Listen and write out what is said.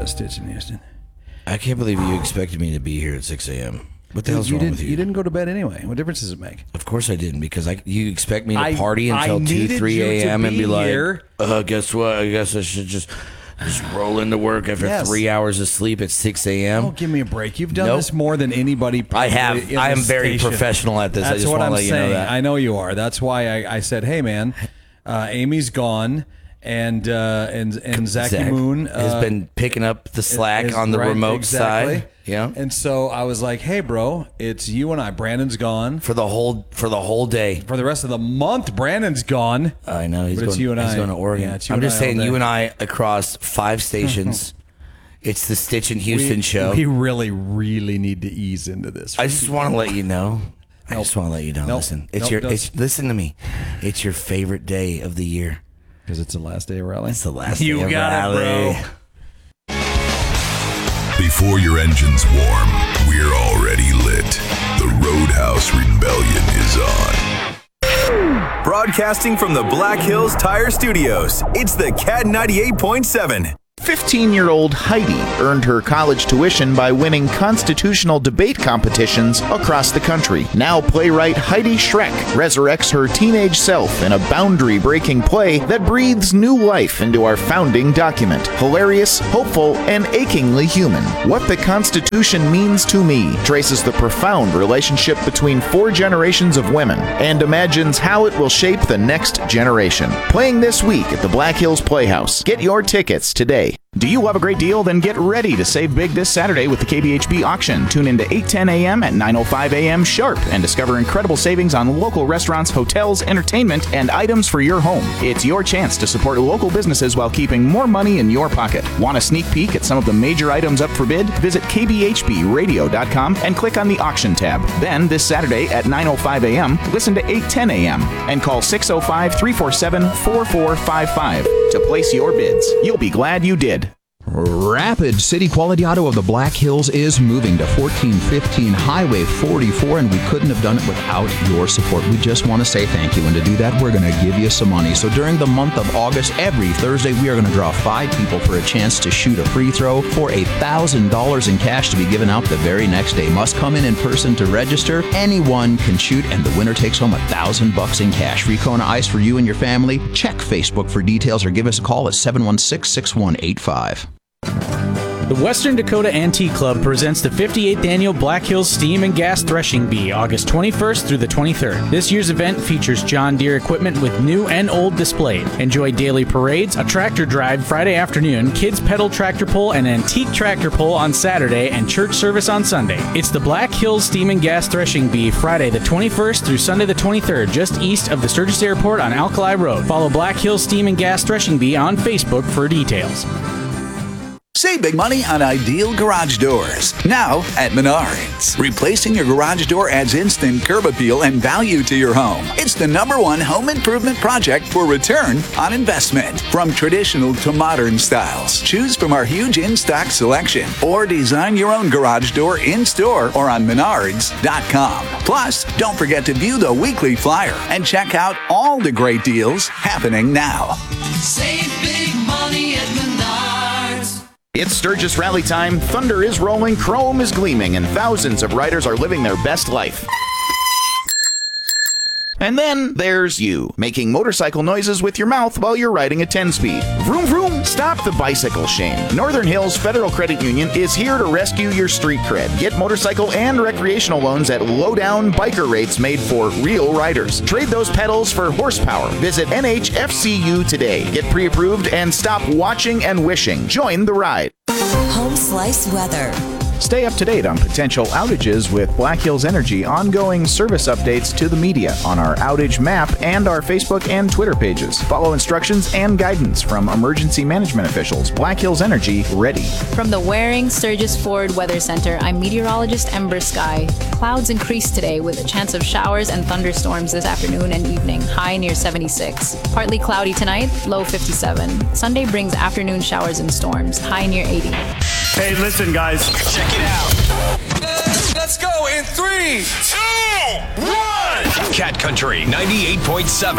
Stitch in Houston. I can't believe you expected me to be here at 6 a.m. What the hell's wrong with you? You didn't go to bed anyway. What difference does it make? Of course I didn't, because you expect me to party until 2, 3 a.m. and be like, guess what? I guess I should just roll into work after 3 hours of sleep at 6 a.m. Oh, give me a break. You've done this more than anybody. I have. I am very professional at this. That's I just want to let you know that. I know you are. That's why I said, hey, man, Amy's gone. And Zachy Moon has been picking up the slack on the remote side. Yeah. And so I was like, hey, bro, it's you and I. Brandon's gone. For the whole day. For the rest of the month, Brandon's gone. I know. He's it's you and he's I. going to Oregon. Yeah, I'm just saying, you and I across 5 stations. It's the Stitch in Houston show. We really, really need to ease into this. I just want to let you know. Listen, listen to me. It's your favorite day of the year. Because it's the last day of rally? It's the last day of rally. It, bro. Before your engines warm, we're already lit. The Roadhouse Rebellion is on. Broadcasting from the Black Hills Tire Studios, it's the Cat 98.7. 15-year-old Heidi earned her college tuition by winning constitutional debate competitions across the country. Now playwright Heidi Schreck resurrects her teenage self in a boundary-breaking play that breathes new life into our founding document. Hilarious, hopeful, and achingly human. What the Constitution Means to Me traces the profound relationship between 4 generations of women and imagines how it will shape the next generation. Playing this week at the Black Hills Playhouse. Get your tickets today. Do you love a great deal? Then get ready to save big this Saturday with the KBHB auction. Tune in to 8:10 a.m. at 9:05 a.m. sharp and discover incredible savings on local restaurants, hotels, entertainment, and items for your home. It's your chance to support local businesses while keeping more money in your pocket. Want a sneak peek at some of the major items up for bid? Visit kbhbradio.com and click on the auction tab. Then, this Saturday at 9:05 a.m., listen to 8:10 a.m. and call 605-347-4455 to place your bids. You'll be glad you did. Rapid City Quality Auto of the Black Hills is moving to 1415 Highway 44, and we couldn't have done it without your support. We just want to say thank you, and to do that, we're going to give you some money. So during the month of August, every Thursday, we are going to draw 5 people for a chance to shoot a free throw for $1,000 in cash to be given out the very next day. Must come in person to register. Anyone can shoot, and the winner takes home $1,000 in cash. Free Kona Ice for you and your family. Check Facebook for details or give us a call at 716-6185. The Western Dakota Antique Club presents the 58th Annual Black Hills Steam and Gas Threshing Bee, August 21st through the 23rd. This year's event features John Deere equipment with new and old displayed. Enjoy daily parades, a tractor drive Friday afternoon, kids pedal tractor pull, and antique tractor pull on Saturday, and church service on Sunday. It's the Black Hills Steam and Gas Threshing Bee, Friday the 21st through Sunday the 23rd, just east of the Sturgis Airport on Alkali Road. Follow Black Hills Steam and Gas Threshing Bee on Facebook for details. Save big money on Ideal Garage Doors. Now at Menards. Replacing your garage door adds instant curb appeal and value to your home. It's the #1 home improvement project for return on investment. From traditional to modern styles, choose from our huge in-stock selection or design your own garage door in-store or on Menards.com. Plus, don't forget to view the weekly flyer and check out all the great deals happening now. Save big money at Menards. It's Sturgis Rally time. Thunder is rolling, chrome is gleaming, and thousands of riders are living their best life. And then there's you, making motorcycle noises with your mouth while you're riding a 10-speed. Vroom, vroom, stop the bicycle shame. Northern Hills Federal Credit Union is here to rescue your street cred. Get motorcycle and recreational loans at low-down biker rates made for real riders. Trade those pedals for horsepower. Visit NHFCU today. Get pre-approved and stop watching and wishing. Join the ride. Home Slice Weather. Stay up to date on potential outages with Black Hills Energy ongoing service updates to the media on our outage map and our Facebook and Twitter pages. Follow instructions and guidance from emergency management officials. Black Hills Energy, ready. From the Waring Sturgis Ford Weather Center, I'm meteorologist Ember Sky. Clouds increase today with a chance of showers and thunderstorms this afternoon and evening, high near 76. Partly cloudy tonight, low 57. Sunday brings afternoon showers and storms, high near 80. Hey, listen, guys. Check it out. Let's go in 3, 2, 1. Cat Country 98.7.